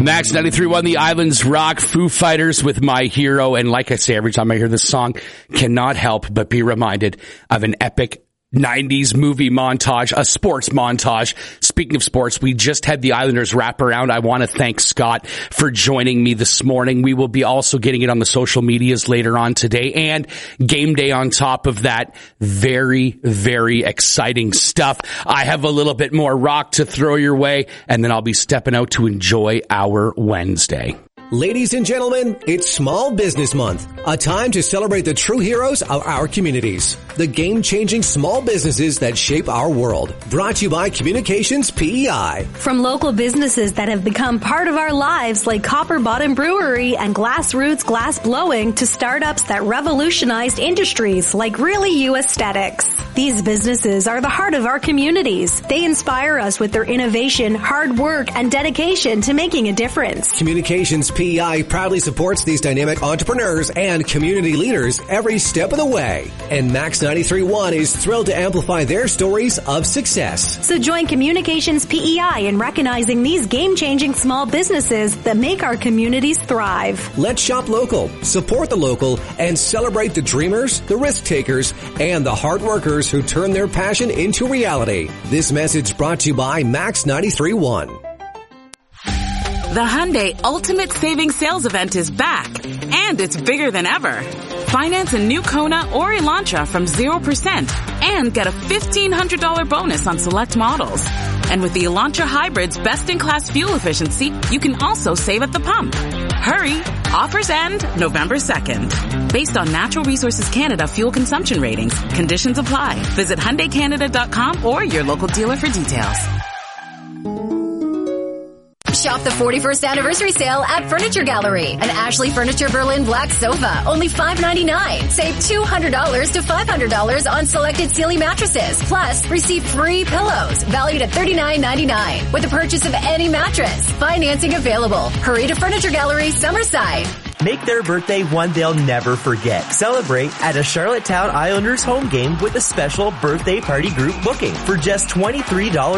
Max 93.1, The Islands Rock, Foo Fighters with My Hero. And like I say, every time I hear this song, cannot help but be reminded of an epic 90s movie montage, a sports montage. Speaking of sports, we just had the Islanders wraparound. I want to thank Scott for joining me this morning. We will be also getting it on the social medias later on today, and game day on top of that. Very, very exciting stuff. I have a little bit more rock to throw your way, and then I'll be stepping out to enjoy our Wednesday. Ladies and gentlemen, it's Small Business Month, a time to celebrate the true heroes of our communities, the game-changing small businesses that shape our world. Brought to you by Communications PEI. From local businesses that have become part of our lives like Copper Bottom Brewery and Glassroots Glass Blowing to startups that revolutionized industries like Really You Aesthetics. These businesses are the heart of our communities. They inspire us with their innovation, hard work, and dedication to making a difference. Communications PEI proudly supports these dynamic entrepreneurs and community leaders every step of the way. And Max 93.1 is thrilled to amplify their stories of success. So join Communications PEI in recognizing these game-changing small businesses that make our communities thrive. Let's shop local, support the local, and celebrate the dreamers, the risk takers, and the hard workers who turn their passion into reality. This message brought to you by Max 93.1. The Hyundai Ultimate Savings Sales Event is back, and it's bigger than ever. Finance a new Kona or Elantra from 0% and get a $1,500 bonus on select models. And with the Elantra Hybrid's best-in-class fuel efficiency, you can also save at the pump. Hurry! Offers end November 2nd. Based on Natural Resources Canada fuel consumption ratings, conditions apply. Visit HyundaiCanada.com or your local dealer for details. Shop the 41st anniversary sale at Furniture Gallery. An Ashley Furniture Berlin Black sofa, only $599. Save $200 to $500 on selected Sealy mattresses. Plus, receive free pillows valued at $39.99 with the purchase of any mattress. Financing available. Hurry to Furniture Gallery, Summerside. Make their birthday one they'll never forget. Celebrate at a Charlottetown Islanders home game with a special birthday party group booking for just $23